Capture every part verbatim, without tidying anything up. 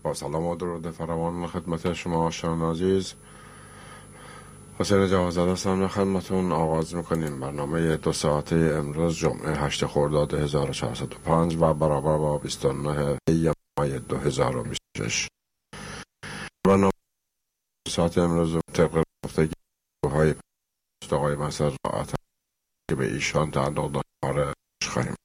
با سلام و درود فراوان خدمت شما شنوندگان عزیز، حسین جوادزاده هستم. خدمتتون آغاز میکنیم برنامه دو ساعته امروز جمعه هشت خرداد هزار و چهارصد و پنج و برابر با بیست و نه مای دو هزار و بیست و شش. برنامه دو ساعت امروز طبق گفتگی های آقای مسعود راحت که به ایشان تعلق داره خواهیم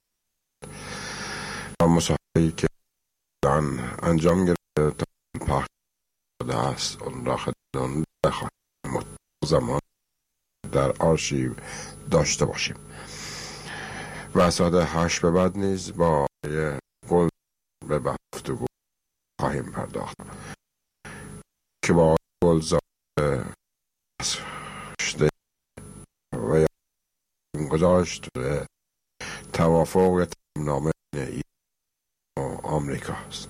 و مصاحبه‌ای که دان انجام گرفته پخش شده است اون را خدمتتون بخواهیم زمان در آرشیو داشته باشیم و از ساعت هشت به بعد نیز با گل به گفتگو خواهیم پرداخت که با گلزار شده و گذاشت توافق نامه ایران و آمریکا است.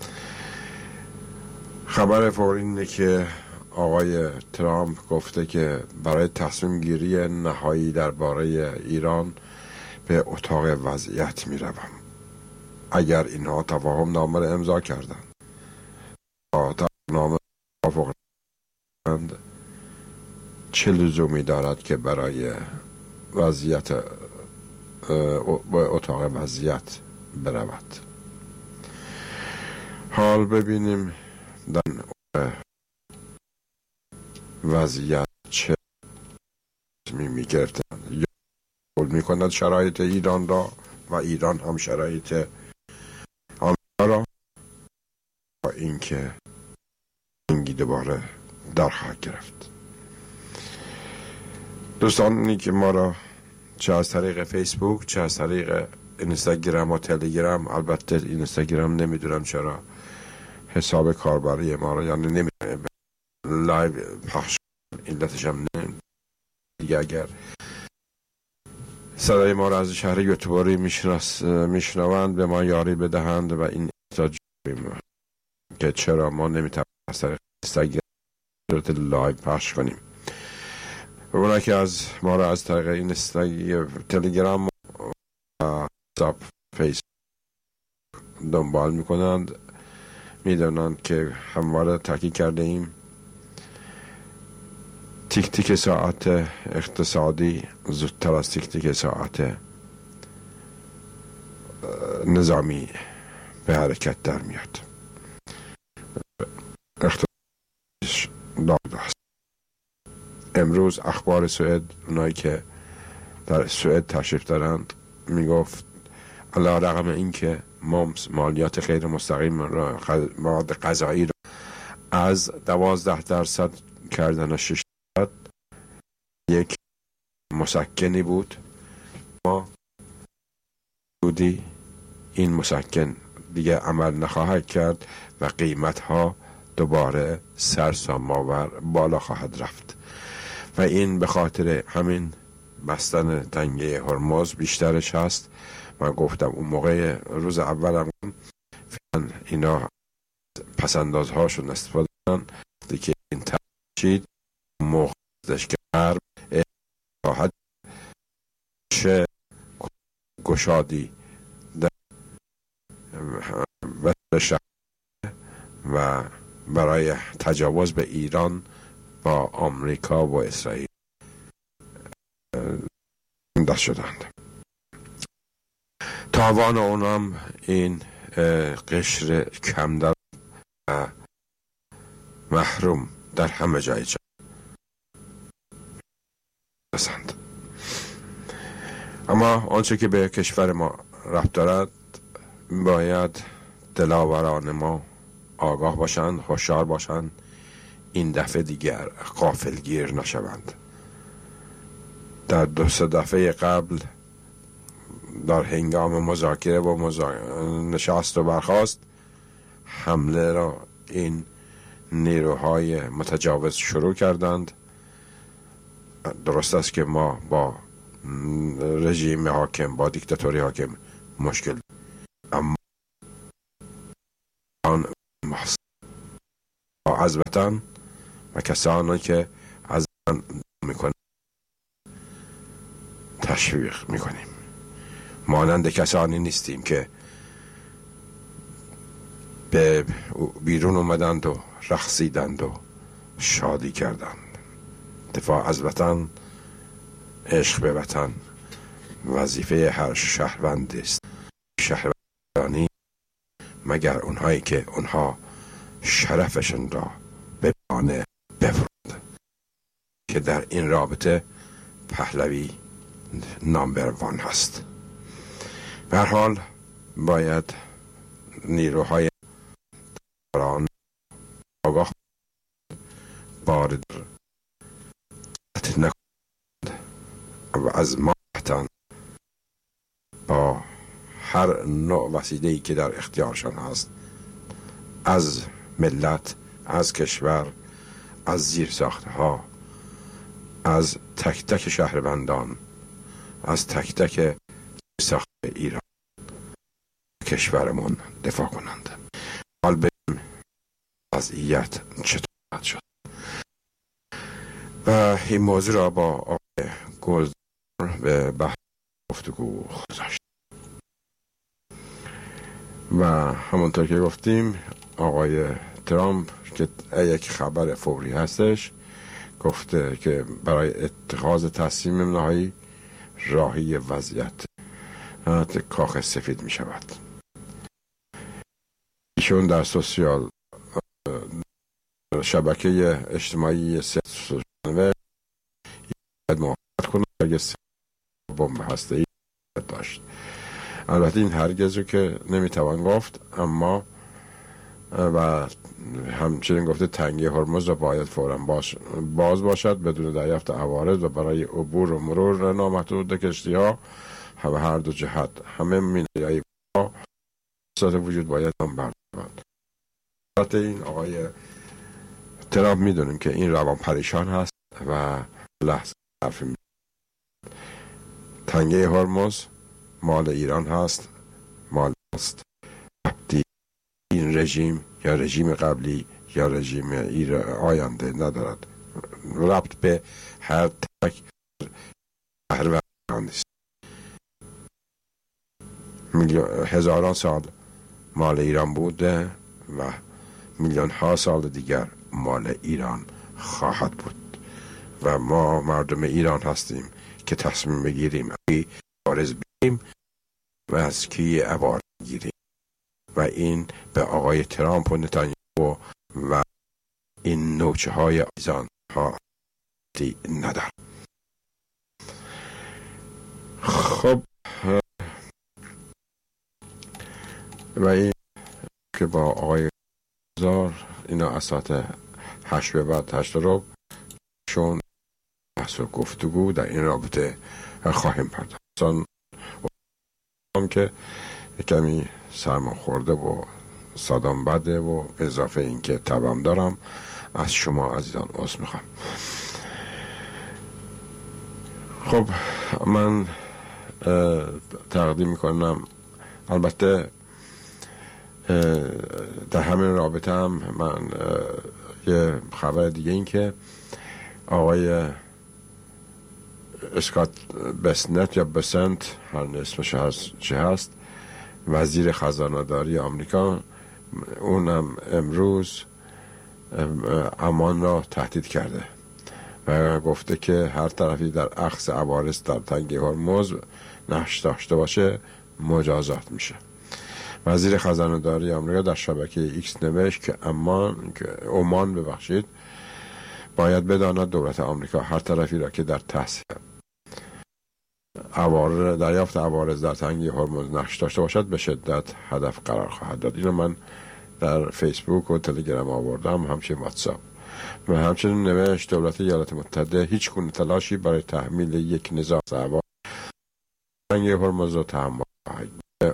خبر فوری اینه که آقای ترامپ گفته که برای تصمیم گیری نهایی درباره ایران به اتاق وضعیت می روم. اگر اینها تفاهم نامه را امضا کردند تا نامه توافق کردند، چه لزومی دارد که برای وضعیت به اتاق وضعیت برود؟ حال ببینیم در وضعیت چه تصمیمی می‌گیرند یا قبول می‌کند شرایط ایران را و ایران هم شرایط آمریکا را، با اینکه جنگی دوباره در خواهد گرفت. دوستانی که ما را چه از طریق فیسبوک چه از طریق اینستاگرام و تلگرام، البته اینستاگرام نمیدونم چرا حساب کاربری ما را یعنی نمیدونم لایو پخش علتش هم نمید دیگه، اگر صدای ما را از شهر یوتیوبری میشنوند به ما یاری بدهند و این احتاج که چرا ما نمیتونیم از طریق اینستاگرام لایو پخش کنیم. اونا که از ما را از طریق اینستاگرام، تلگرام و واتساپ، فیس دنبال میکنند میدونند که همواره تاکید کرده ایم تیک تیک ساعت اقتصادی زودتر از تیک تیک ساعت نظامی به حرکت در میاد. اقتصادش داغ است. امروز اخبار سوئد، اونایی که در سوئد تشریف دارند، میگفت علی رغم این که ممس مالیات غیر مستقیم را مواد غذایی را از دوازده درصد کردن شش درصد، یک مسکنی بود، ما بودی این مسکن دیگه عمل نخواهد کرد و قیمت ها دوباره سرسام‌آور بالا خواهد رفت و این به خاطر همین بستن تنگه هرمز بیشترش هست. من گفتم اون موقع روز اولم فعلا اینا پسنداز هاشون استفاده کنن که این تشید موقع که غرب راحت چه گشادی در وسط و برای تجاوز به ایران با آمریکا و اسرائیل دست شدند. تاوان اونم این قشر کم در و محروم در همه جای جا رسند. اما آنچه که به کشور ما ربط دارد باید دلاوران ما آگاه باشند، هوشیار باشند، این دفعه دیگر غافلگیر نشوند. در دو سه دفعه قبل در هنگام مذاکره و مذا... نشست و برخاست حمله را این نیروهای متجاوز شروع کردند. درست است که ما با رژیم حاکم، با دیکتاتوری حاکم مشکل، اما آن از وطن و کسانی که از وطن میکنن تشویق میکنیم. مانند کسانی نیستیم که به بیرون اومدند و رقصیدند و شادی کردند. دفاع از وطن، عشق به وطن وظیفه هر شهروندی است. شهروندانی مگر اونهایی که اونها شرفشون را به پانه ببرند، که در این رابطه پهلوی نامبر وان هست. به هر حال باید نیروهای داران آگاه وارد نکنند و از ما وطن با هر نوع وسیله‌ای که در اختیارشان هست، از ملت، از کشور، از زیرساختها، از تک تک شهروندان، از تک تک زیرساخت ایران کشورمون دفاع کنند. حال ببینیم وضعیت چطور شد و این موضوع را با آقای گلدار به بحث گفتگو گذاشت. و همونطور که گفتیم آقای ترامپ که یک خبر فوری هستش، گفته که برای اتخاذ تصمیم نهایی راهی وضعیت کاخ سفید می شود. ایشون در سوسیال شبکه اجتماعی سوشال باید موافقت کنه اگه بمب هسته‌ای داشت. البته این هرگز رو که نمیتوان گفت، اما و همچنین گفته تنگی هرمز را باید فوراً باز باشد بدون دریافت عوارض و برای عبور و مرور نامحدود کشتی ها و هر دو جهت همه مینیایی ها وجود باید هم بردارد. البته این آقای ترامپ میدونیم که این روان پریشان هست و لحظه حرفی می تنگی هرمز مال ایران هست، مال است. این رژیم یا رژیم قبلی یا رژیم آینده ندارد، ربط به هر تک شهروند نیست. هزاران سال مال ایران بوده و میلیون ها سال دیگر مال ایران خواهد بود و ما مردم ایران هستیم که تصمیم بگیریم عوارض بگیریم و از کی عوارض بگیریم و این به آقای ترامپ و نتانیاهو و این نوچه های آیزان ها ندارد. خب و این که با آقای زار اینا از ساعت هشت به بعد هشت رو شون بحث و گفتگو در این رابطه خواهیم پرداخت. هم که کمی سرما خورده و صدام بده و به اضافه این که تبم دارم، از شما عزیزان عذر میخوام. خب من تقدیم میکنم، البته در همین رابطه هم من یه خبر دیگه این که آقای اسکات بسنت یا بسنت هر اسمش هست چه هست، وزیر خزانه داری آمریکا، اونم امروز امان را تهدید کرده و گفته که هر طرفی در اخذ عوارض در تنگه هرمز نقش داشته باشه مجازات میشه. وزیر خزانه داری آمریکا در شبکه ایکس نوشت که امان که عمان ببخشید باید بداند دولت آمریکا هر طرفی را که در تحصیل عوارض دریافت عوارض در تنگه هرمز نقش داشته باشد به شدت هدف قرار خواهد داد. اینو من در فیسبوک و تلگرام آوردم، همچنین واتساپ. و همچنین نوشت دولت ایالات متحده هیچ گونه تلاشی برای تحمیل یک نظام عوارض تنگه هرمز را تحمل خواهد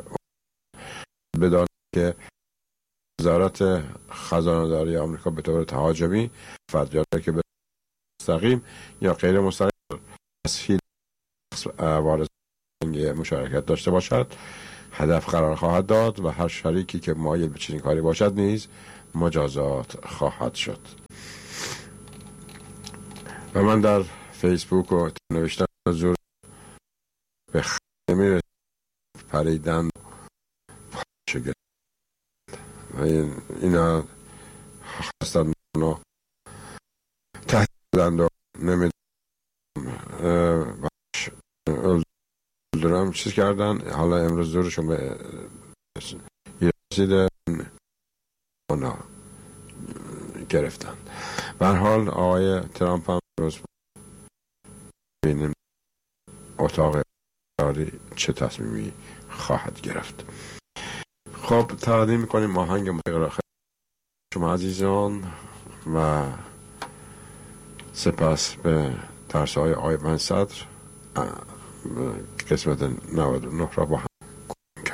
بدان که وزارت خزانه داری آمریکا به طور تهاجمی فریاد که به مستقیم یا غیر مستقیم تسهیل عوارض مشارکت داشته باشد هدف قرار خواهد داد و هر شریکی که مایل به چنین کاری باشد نیز مجازات خواهد شد. و من در فیسبوک و نوشتم زور به خیلی پریدن اینا خواستن منو تحت دادند و نمیدونم öldürم چیز کردن. حالا امروز زورشون به رسیده اونا گرفتن. به هر حال آقای ترامپ هم روز ببینیم اتاق اقتصادی چه تصمیمی خواهد گرفت. خب تقدیم میکنیم آهنگ موسیقی شما عزیزان و سپس به ترسهای آقای من صدر قسمت نود و نه را با هم